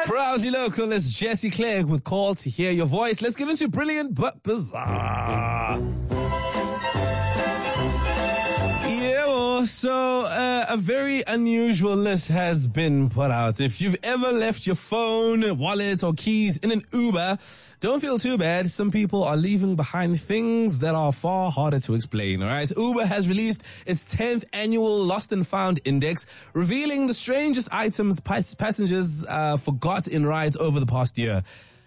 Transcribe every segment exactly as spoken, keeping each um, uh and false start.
Proudly local, it's Jesse Clegg with Call to Hear Your Voice. Let's get into Brilliant but Bizarre. Yeah, well, so uh, a very unusual list has been put out. If you've ever left your phone, wallet, or keys in an Uber, don't feel too bad. Some people are leaving behind things that are far harder to explain, all right? Uber has released its tenth annual Lost and Found Index, revealing the strangest items pas- passengers uh, forgot in rides over the past year.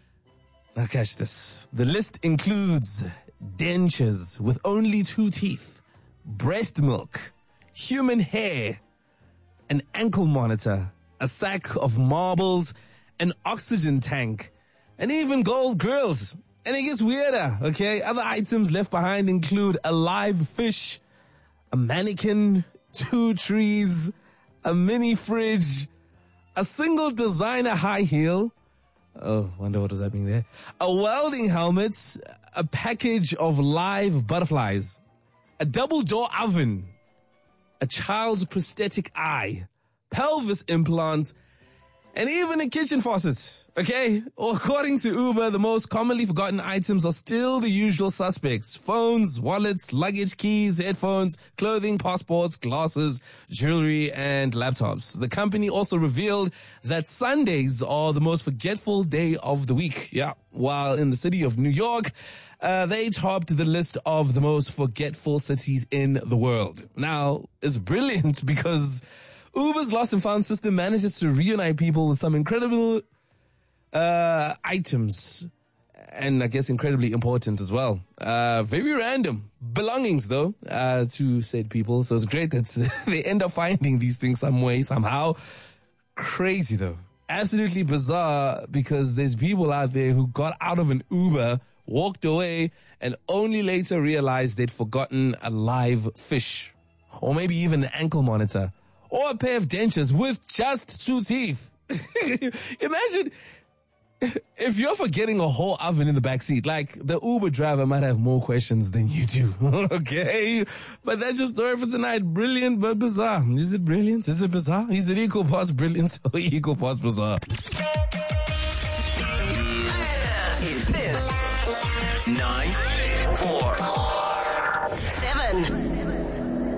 Now catch this. The list includes dentures with only two teeth, breast milk, human hair, an ankle monitor, a sack of marbles, an oxygen tank, and even gold grills. And it gets weirder, okay? Other items left behind include a live fish, a mannequin, two trees, a mini fridge, a single designer high heel. Oh, wonder what does that mean there? A welding helmet, a package of live butterflies, a double door oven, a child's prosthetic eye, pelvis implants, and even a kitchen faucet. Okay? According to Uber, the most commonly forgotten items are still the usual suspects: phones, wallets, luggage, keys, headphones, clothing, passports, glasses, jewelry, and laptops. The company also revealed that Sundays are the most forgetful day of the week. Yeah. While in the city of New York, Uh, they topped the list of the most forgetful cities in the world. Now, it's brilliant because Uber's Lost and Found system manages to reunite people with some incredible uh, items, and I guess incredibly important as well. Uh, very random belongings, though, uh, to said people. So it's great that they end up finding these things some way, somehow. Crazy, though. Absolutely bizarre, because there's people out there who got out of an Uber, walked away, and only later realized they'd forgotten a live fish, or maybe even an ankle monitor, or a pair of dentures with just two teeth. Imagine if you're forgetting a whole oven in the backseat. Like, the Uber driver might have more questions than you do. Okay? But that's your story for tonight. Brilliant but bizarre. Is it brilliant? Is it bizarre? Is it equal parts brilliant or equal parts bizarre? Is this nine, four, seven?